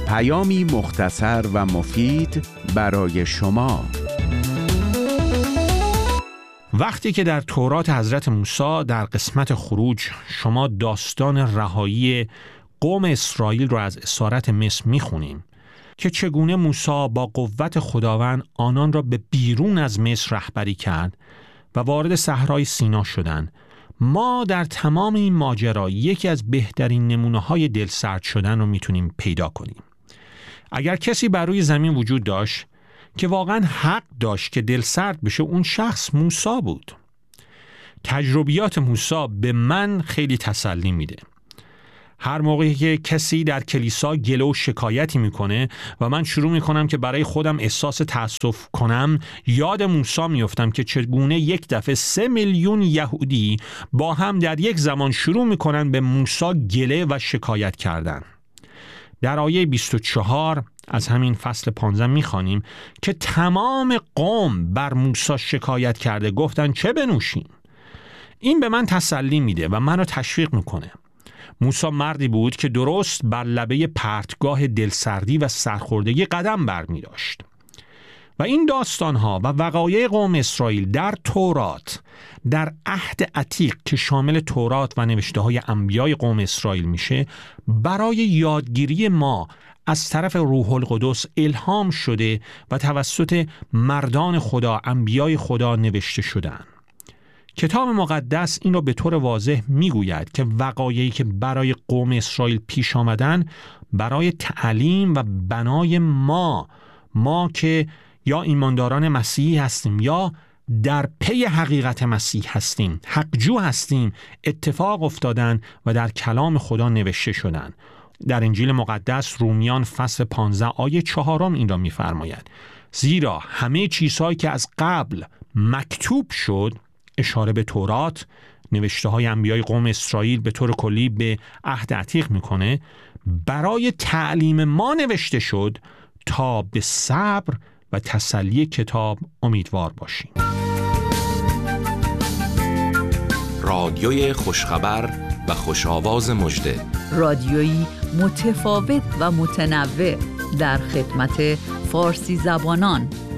پیامی مختصر و مفید برای شما. وقتی که در تورات حضرت موسی در قسمت خروج شما داستان رهایی قوم اسرائیل رو از اسارت مصر میخونیم که چگونه موسی با قوت خداوند آنان را به بیرون از مصر رهبری کرد و وارد صحرای سینا شدند، ما در تمام این ماجرا یکی از بهترین نمونه‌های دلسرد شدن رو میتونیم پیدا کنیم. اگر کسی بر روی زمین وجود داشت که واقعا حق داشت که دلسرد بشه، اون شخص موسی بود. تجربیات موسی به من خیلی تسلی میده. هر موقعی که کسی در کلیسا گله و شکایتی میکنه و من شروع میکنم که برای خودم احساس تأسف کنم، یاد موسی میفتم که چگونه یک دفعه 3 میلیون یهودی با هم در یک زمان شروع میکنن به موسی گله و شکایت کردن. در آیه 24 از همین فصل 15 میخوانیم که تمام قوم بر موسی شکایت کرده، گفتن چه بنوشیم؟ این به من تسلی میده و منو تشویق میکنه. موسی مردی بود که درست بر لبه پرتگاه دلسردی و سرخوردگی قدم برمی داشت. و این داستانها و وقایع قوم اسرائیل در تورات، در عهد عتیق که شامل تورات و نوشته های انبیای قوم اسرائیل میشه، برای یادگیری ما از طرف روح القدس الهام شده و توسط مردان خدا، انبیای خدا نوشته شدن. کتاب مقدس این را به طور واضح میگوید که وقایعی که برای قوم اسرائیل پیش آمدن برای تعلیم و بنای ما که یا ایمانداران مسیحی هستیم یا در پی حقیقت مسیح هستیم، حقجو هستیم، اتفاق افتادن و در کلام خدا نوشته شدن. در انجیل مقدس رومیان فصل 15 آیه 4 این را می‌فرماید: زیرا همه چیزهایی که از قبل مکتوب شد، اشاره به تورات، نوشته های انبیای قوم اسرائیل به طور کلی به عهد عتیق میکنه، برای تعلیم ما نوشته شد تا به صبر و تسلی کتاب امیدوار باشیم. رادیوی خوشخبر و خوش‌آواز مژده، رادیویی متفاوت و متنوع در خدمت فارسی زبانان